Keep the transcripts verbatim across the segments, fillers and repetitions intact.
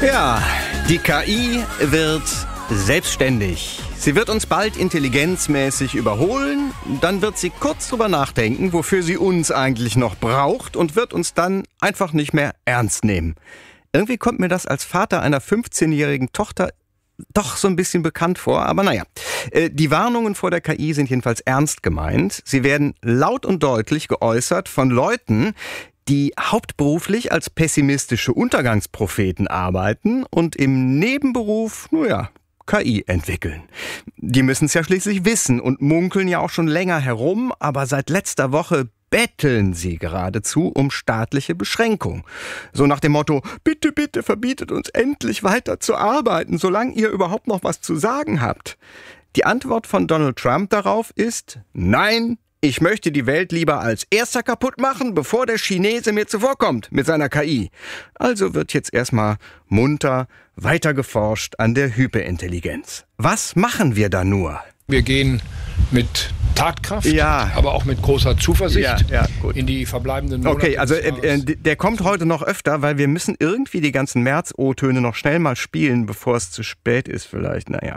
Ja, die K I wird selbstständig. Sie wird uns bald intelligenzmäßig überholen, dann wird sie kurz drüber nachdenken, wofür sie uns eigentlich noch braucht und wird uns dann einfach nicht mehr ernst nehmen. Irgendwie kommt mir das als Vater einer fünfzehnjährigen Tochter doch so ein bisschen bekannt vor, aber naja. Die Warnungen vor der K I sind jedenfalls ernst gemeint. Sie werden laut und deutlich geäußert von Leuten, die hauptberuflich als pessimistische Untergangspropheten arbeiten und im Nebenberuf, naja, K I entwickeln. Die müssen es ja schließlich wissen und munkeln ja auch schon länger herum, aber seit letzter Woche betteln sie geradezu um staatliche Beschränkung. So nach dem Motto, bitte, bitte verbietet uns endlich weiter zu arbeiten, solange ihr überhaupt noch was zu sagen habt. Die Antwort von Donald Trump darauf ist, nein, ich möchte die Welt lieber als erster kaputt machen, bevor der Chinese mir zuvorkommt mit seiner K I. Also wird jetzt erstmal munter weiter geforscht an der Hyperintelligenz. Was machen wir da nur? Wir gehen mit Tatkraft, ja. aber auch mit großer Zuversicht ja, ja, gut. in die verbleibenden Monate. Okay, also äh, der kommt heute noch öfter, weil wir müssen irgendwie die ganzen März-O-Töne noch schnell mal spielen, bevor es zu spät ist vielleicht. Naja.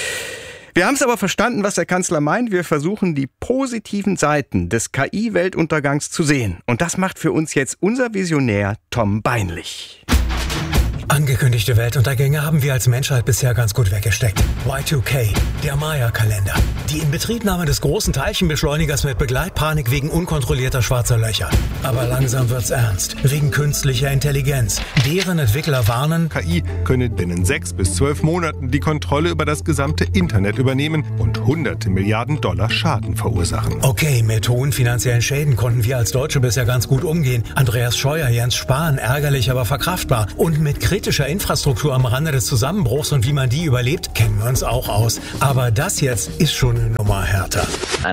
Wir haben es aber verstanden, was der Kanzler meint. Wir versuchen, die positiven Seiten des K I-Weltuntergangs zu sehen. Und das macht für uns jetzt unser Visionär Tom Beinlich. Angekündigte Weltuntergänge haben wir als Menschheit bisher ganz gut weggesteckt. Y zwei K, der Maya-Kalender, die Inbetriebnahme des großen Teilchenbeschleunigers mit Begleitpanik wegen unkontrollierter schwarzer Löcher. Aber langsam wird's ernst, wegen künstlicher Intelligenz. Deren Entwickler warnen, K I könne binnen sechs bis zwölf Monaten die Kontrolle über das gesamte Internet übernehmen und hunderte Milliarden Dollar Schaden verursachen. Okay, mit hohen finanziellen Schäden konnten wir als Deutsche bisher ganz gut umgehen. Andreas Scheuer, Jens Spahn, ärgerlich, aber verkraftbar. Und mit kritischer Infrastruktur am Rande des Zusammenbruchs und wie man die überlebt, kennen wir uns auch aus. Aber das jetzt ist schon eine Nummer härter.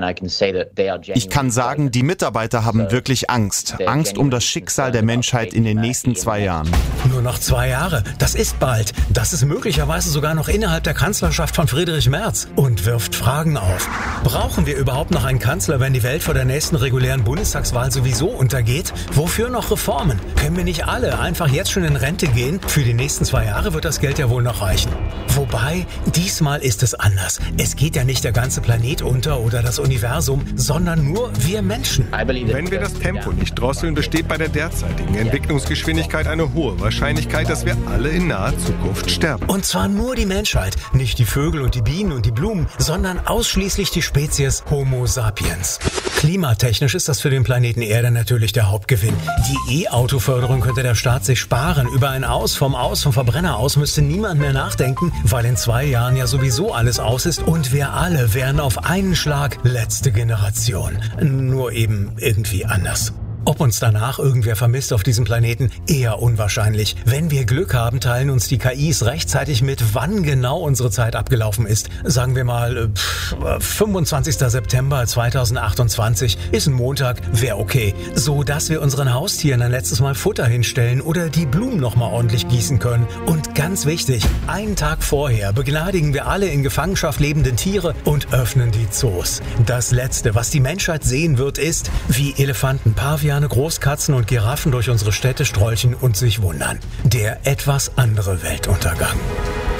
Ich kann sagen, die Mitarbeiter haben wirklich Angst. Angst um das Schicksal der Menschheit in den nächsten zwei Jahren. Nur noch zwei Jahre. Das ist bald. Das ist möglicherweise sogar noch innerhalb der Kanzlerschaft von Friedrich Merz. Und wirft Fragen auf. Brauchen wir überhaupt noch einen Kanzler, wenn die Welt vor der nächsten regulären Bundestagswahl sowieso untergeht? Wofür noch Reformen? Können wir nicht alle einfach jetzt schon in Rente gehen? Für die nächsten zwei Jahre wird das Geld ja wohl noch reichen. Wobei, diesmal ist es anders. Es geht ja nicht der ganze Planet unter oder das Universum, sondern nur wir Menschen. Wenn wir das Tempo nicht drosseln, besteht bei der derzeitigen Entwicklungsgeschwindigkeit eine hohe Wahrscheinlichkeit, dass wir alle in naher Zukunft sterben. Und zwar nur die Menschheit, nicht die Vögel und die Bienen und die Blumen, sondern ausschließlich die Spezies Homo sapiens. Klimatechnisch ist das für den Planeten Erde natürlich der Hauptgewinn. Die E-Auto-Förderung könnte der Staat sich sparen. Über ein Aus vom Aus vom Verbrenner aus müsste niemand mehr nachdenken, weil in zwei Jahren ja sowieso alles aus ist und wir alle wären auf einen Schlag letzte Generation. Nur eben irgendwie anders. Ob uns danach irgendwer vermisst auf diesem Planeten, eher unwahrscheinlich. Wenn wir Glück haben, teilen uns die K Is rechtzeitig mit, wann genau unsere Zeit abgelaufen ist. Sagen wir mal, pff, fünfundzwanzigster September zweitausendachtundzwanzig ist ein Montag, wäre okay. So, dass wir unseren Haustieren ein letztes Mal Futter hinstellen oder die Blumen nochmal ordentlich gießen können. Und ganz wichtig, einen Tag vorher begnadigen wir alle in Gefangenschaft lebenden Tiere und öffnen die Zoos. Das Letzte, was die Menschheit sehen wird, ist, wie Elefanten, Paviane, Großkatzen und Giraffen durch unsere Städte strolchen und sich wundern. Der etwas andere Weltuntergang.